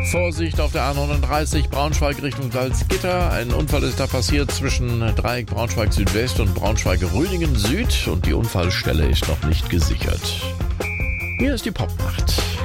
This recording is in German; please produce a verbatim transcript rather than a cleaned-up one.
Vorsicht auf der A neununddreißig Braunschweig Richtung Salzgitter. Ein Unfall ist da passiert zwischen Dreieck Braunschweig Südwest und Braunschweig Röningen Süd und die Unfallstelle ist noch nicht gesichert. Hier ist die Popnacht.